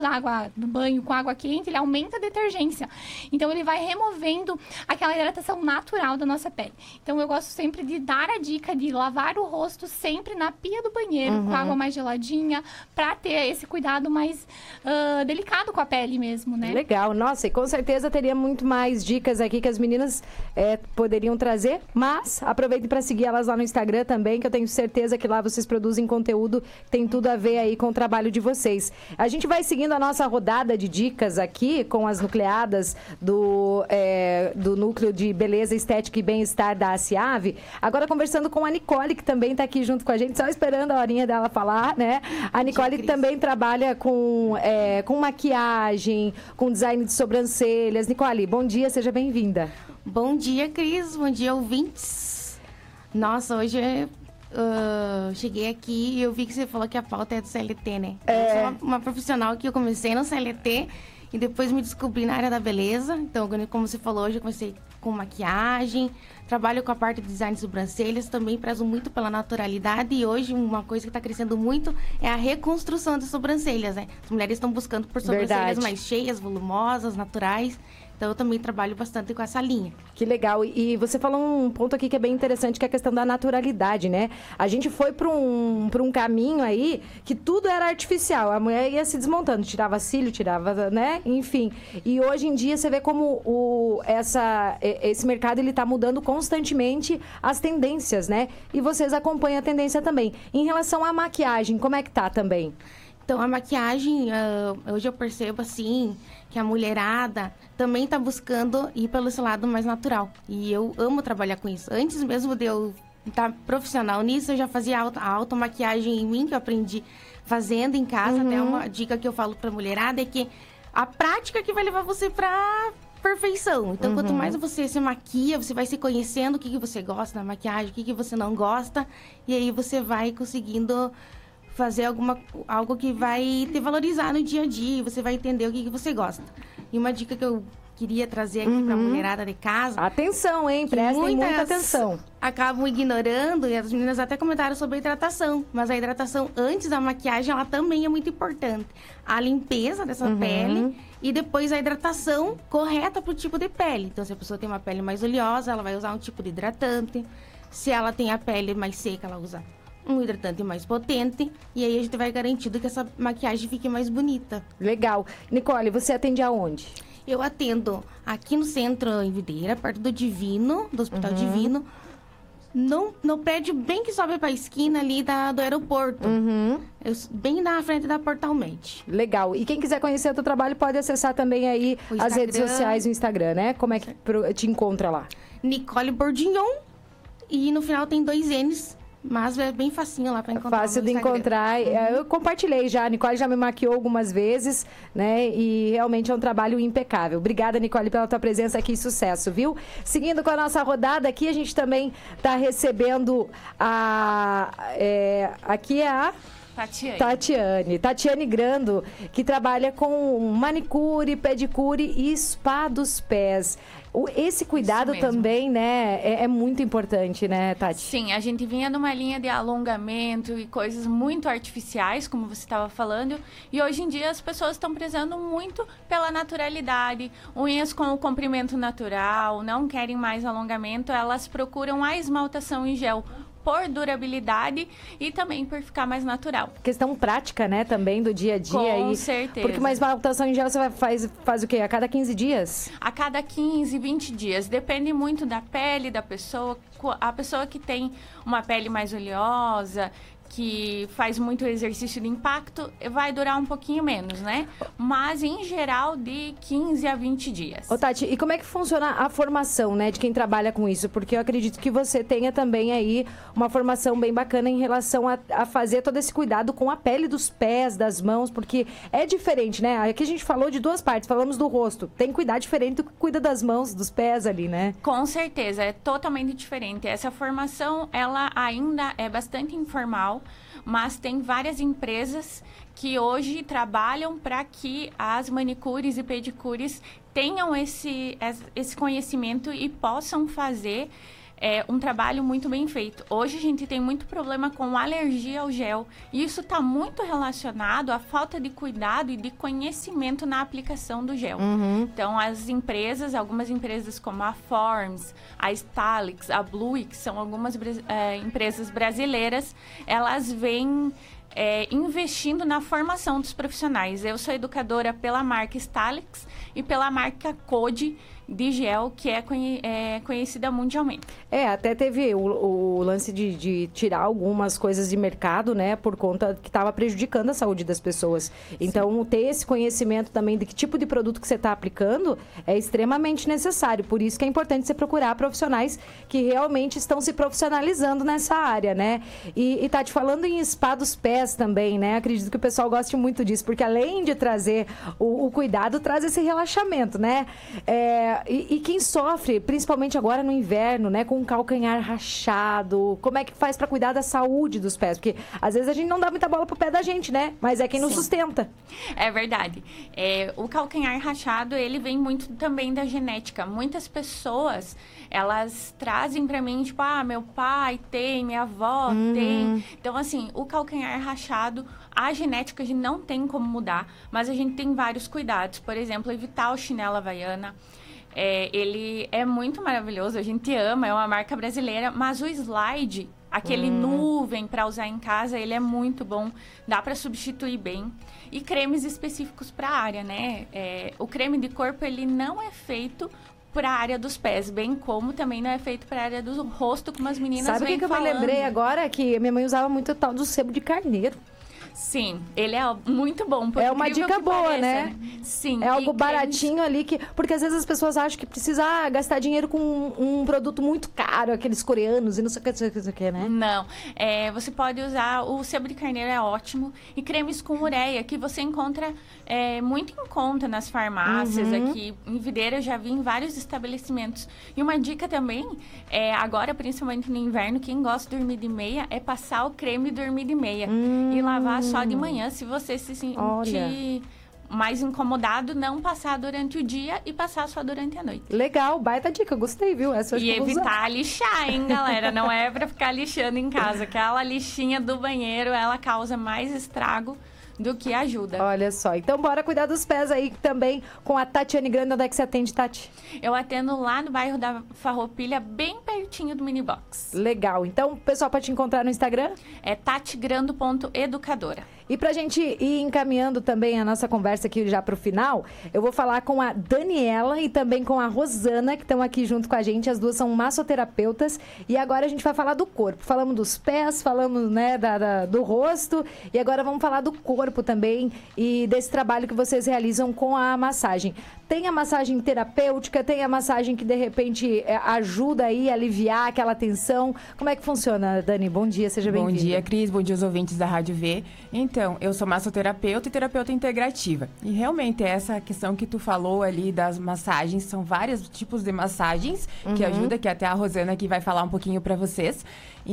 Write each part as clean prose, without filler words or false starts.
água do banho com água quente, ele aumenta a detergência. Então, ele vai removendo aquela hidratação natural da nossa pele. Então, eu gosto sempre de dar a dica de lavar o rosto sempre na pia do banheiro, com água mais geladinha, para ter esse cuidado mais delicado com a pele mesmo, né? Legal. Nossa, e com certeza teria muito mais dicas aqui que as meninas poderiam trazer, mas aproveitem para seguir elas lá no Instagram também, que eu tenho certeza que lá vocês produzem conteúdo que tem tudo a ver aí com o trabalho de vocês. A gente vai seguindo a nossa rodada de dicas aqui com as nucleadas do Núcleo de Beleza, Estética e Bem-Estar da ACIAV. Agora conversando com a Nicole, que também está aqui junto com a gente, só esperando a horinha dela falar, né? A Nicole também trabalha com maquiagem, com design de sobrancelhas. Nicole, bom dia, seja bem-vinda. Bom dia, Cris. Bom dia, ouvintes. Nossa, hoje cheguei aqui e eu vi que você falou que a pauta é do CLT, né? Eu sou uma profissional que eu comecei no CLT e depois me descobri na área da beleza. Então, como você falou, hoje eu comecei com maquiagem, trabalho com a parte de design de sobrancelhas, também prezo muito pela naturalidade e hoje uma coisa que está crescendo muito é a reconstrução de sobrancelhas, né? As mulheres estão buscando por sobrancelhas mais cheias, volumosas, naturais. Então, eu também trabalho bastante com essa linha. Que legal. E você falou um ponto aqui que é bem interessante, que é a questão da naturalidade, né? A gente foi para um caminho aí que tudo era artificial. A mulher ia se desmontando, tirava cílio, tirava, né? Enfim. E hoje em dia você vê como esse mercado ele está mudando constantemente as tendências, né? E vocês acompanham a tendência também. Em relação à maquiagem, como é que tá também? Então, a maquiagem, hoje eu percebo, assim, que a mulherada também está buscando ir pelo esse lado mais natural. E eu amo trabalhar com isso. Antes mesmo de eu estar profissional nisso, eu já fazia a automaquiagem em mim, que eu aprendi fazendo em casa. Até uma dica que eu falo para a mulherada é que a prática que vai levar você para perfeição. Então, quanto mais você se maquia, você vai se conhecendo o que você gosta da maquiagem, o que você não gosta. E aí você vai conseguindo fazer algo que vai te valorizar no dia a dia, você vai entender o que você gosta. E uma dica que eu queria trazer aqui para a mulherada de casa... Atenção, hein? Prestem muita atenção. Acabam ignorando, e as meninas até comentaram sobre a hidratação, mas a hidratação antes da maquiagem, ela também é muito importante. A limpeza dessa pele e depois a hidratação correta para o tipo de pele. Então, se a pessoa tem uma pele mais oleosa, ela vai usar um tipo de hidratante. Se ela tem a pele mais seca, ela usa um hidratante mais potente, e aí a gente vai garantindo que essa maquiagem fique mais bonita. Legal. Nicole, você atende aonde? Eu atendo aqui no centro, em Videira, perto do Divino, do Hospital Divino, no prédio bem que sobe para a esquina ali do aeroporto, bem na frente da Portal Med. Legal. E quem quiser conhecer o teu trabalho pode acessar também aí as redes sociais, o Instagram, né? Como é que te encontra lá? Nicole Bourdignon, e no final tem 2 N's. Mas é bem facinho lá para encontrar. Fácil de encontrar. Eu compartilhei já. A Nicole já me maquiou algumas vezes, né? E realmente é um trabalho impecável. Obrigada, Nicole, pela tua presença aqui e sucesso, viu? Seguindo com a nossa rodada aqui, a gente também está recebendo aqui é a... Tatiane Grando, que trabalha com manicure, pedicure e spa dos pés. Esse cuidado também, né, é muito importante, né, Tati? Sim, a gente vinha numa linha de alongamento e coisas muito artificiais, como você estava falando, e hoje em dia as pessoas estão prezando muito pela naturalidade, unhas com o comprimento natural, não querem mais alongamento, elas procuram a esmaltação em gel por durabilidade e também por ficar mais natural. Questão prática, né, também do dia a dia. Com certeza. Porque uma esmaltação em gel você faz o quê? A cada 15 dias? A cada 15, 20 dias. Depende muito da pele da pessoa. A pessoa que tem uma pele mais oleosa, que faz muito exercício de impacto, vai durar um pouquinho menos, né? Mas, em geral, de 15 a 20 dias. Ô, Tati, e como é que funciona a formação, né, de quem trabalha com isso? Porque eu acredito que você tenha também aí uma formação bem bacana em relação a fazer todo esse cuidado com a pele dos pés, das mãos, porque é diferente, né? Aqui a gente falou de 2 partes, falamos do rosto. Tem que cuidar diferente do que cuida das mãos, dos pés ali, né? Com certeza, é totalmente diferente. Essa formação, ela ainda é bastante informal, mas tem várias empresas que hoje trabalham para que as manicures e pedicures tenham esse conhecimento e possam fazer um trabalho muito bem feito. Hoje a gente tem muito problema com alergia ao gel. E isso está muito relacionado à falta de cuidado e de conhecimento na aplicação do gel. Então, algumas empresas como a Forms, a Stalix, a Blue, que são algumas empresas brasileiras, elas vêm investindo na formação dos profissionais. Eu sou educadora pela marca Stalix e pela marca Code de gel, que é conhecida mundialmente. Até teve o lance de tirar algumas coisas de mercado, né? Por conta que estava prejudicando a saúde das pessoas. Então, ter esse conhecimento também de que tipo de produto que você está aplicando é extremamente necessário. Por isso que é importante você procurar profissionais que realmente estão se profissionalizando nessa área, né? E Tati, falando em spa dos pés também, né? Acredito que o pessoal goste muito disso, porque além de trazer o cuidado, traz esse relaxamento, né? E quem sofre, principalmente agora no inverno, né, com o calcanhar rachado, como é que faz para cuidar da saúde dos pés? Porque às vezes a gente não dá muita bola pro pé da gente, né? Mas é quem nos sustenta. É verdade. O calcanhar rachado, ele vem muito também da genética. Muitas pessoas, elas trazem para mim, tipo, meu pai tem, minha avó tem. Então, assim, o calcanhar rachado, a genética a gente não tem como mudar, mas a gente tem vários cuidados. Por exemplo, evitar o chinelo havaiana. Ele é muito maravilhoso, a gente ama, é uma marca brasileira, mas o slide, aquele nuvem para usar em casa, ele é muito bom, dá para substituir bem. E cremes específicos para a área, né? O creme de corpo, ele não é feito para a área dos pés, bem como também não é feito para a área do rosto, como as meninas vêm falando. Sabe o que eu me lembrei agora? Que minha mãe usava muito o tal do sebo de carneiro. Sim, ele é muito bom. É uma dica boa, pareça, né? Sim. É algo baratinho ali, porque às vezes as pessoas acham que precisa gastar dinheiro com um produto muito caro, aqueles coreanos e não sei o que, né? Não, você pode usar, o sebo de carneiro é ótimo, e cremes com ureia, que você encontra muito em conta nas farmácias, aqui em Videira eu já vi em vários estabelecimentos. E uma dica também, agora principalmente no inverno, quem gosta de dormir de meia, é passar o creme e dormir de meia. E lavar só de manhã, se você se sentir mais incomodado, não passar durante o dia e passar só durante a noite. Legal, baita dica, eu gostei, viu? E evitar lixar, hein, galera? Não é pra ficar lixando em casa. Aquela lixinha do banheiro, ela causa mais estrago do que ajuda. Olha só, então bora cuidar dos pés aí também com a Tatiane Grande. Onde é que você atende, Tati? Eu atendo lá no bairro da Farroupilha, bem pertinho do Minibox. Legal, então o pessoal pode te encontrar no Instagram? É tatigrando.educadora. E pra gente ir encaminhando também a nossa conversa aqui já pro final, eu vou falar com a Daniela e também com a Rosana, que estão aqui junto com a gente. As duas são massoterapeutas. E agora a gente vai falar do corpo. Falamos dos pés, falamos, né, do rosto. E agora vamos falar do corpo também e desse trabalho que vocês realizam com a massagem. Tem a massagem terapêutica, tem a massagem que de repente ajuda aí a aliviar aquela tensão. Como é que funciona, Dani? Bom dia, seja bem-vinda. Bom dia, Cris. Bom dia aos ouvintes da Rádio V. Então, eu sou massoterapeuta e terapeuta integrativa. E realmente essa questão que tu falou ali das massagens, são vários tipos de massagens que ajudam, que até a Rosana aqui vai falar um pouquinho para vocês.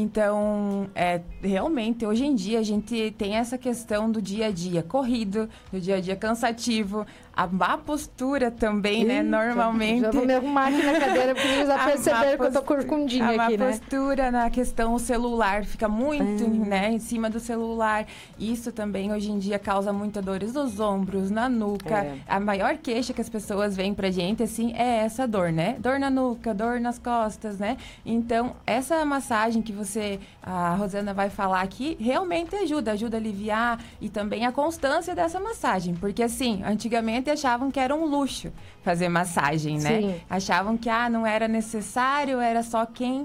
Então, realmente, hoje em dia, a gente tem essa questão do dia a dia corrido, do dia a dia cansativo, a má postura também, né? Normalmente... Já vou me arrumar aqui na cadeira, porque eles já perceberam que eu tô corcundinha aqui, né? A má postura na questão celular, fica muito, né, em cima do celular. Isso também, hoje em dia, causa muitas dores nos ombros, na nuca. A maior queixa que as pessoas veem pra gente, assim, é essa dor, né? Dor na nuca, dor nas costas, né? Então, essa massagem que a Rosana vai falar aqui, realmente ajuda a aliviar, e também a constância dessa massagem. Porque, assim, antigamente achavam que era um luxo fazer massagem, né? Sim. Achavam que não era necessário, era só quem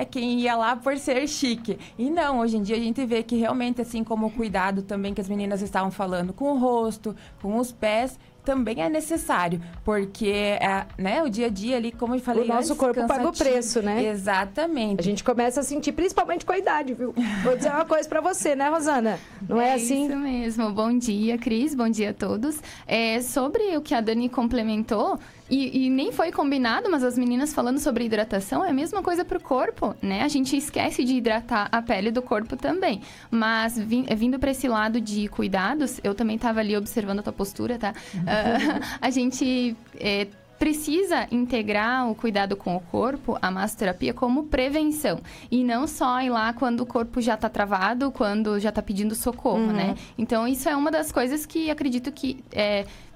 ia lá por ser chique. E não, hoje em dia a gente vê que realmente, assim como o cuidado também que as meninas estavam falando com o rosto, com os pés, também é necessário, porque né, o dia a dia ali, como eu falei, o nosso corpo paga o preço, né? Exatamente. A gente começa a sentir, principalmente com a idade, viu? Vou dizer uma coisa pra você, né, Rosana? Não é assim? Isso mesmo. Bom dia, Cris. Bom dia a todos. Sobre o que a Dani complementou, e nem foi combinado, mas as meninas falando sobre hidratação é a mesma coisa pro corpo, né? A gente esquece de hidratar a pele do corpo também. Mas vindo para esse lado de cuidados, eu também tava ali observando a tua postura, tá? A gente precisa integrar o cuidado com o corpo, a massoterapia, como prevenção. E não só ir lá quando o corpo já está travado, quando já está pedindo socorro, né? Então, isso é uma das coisas que acredito que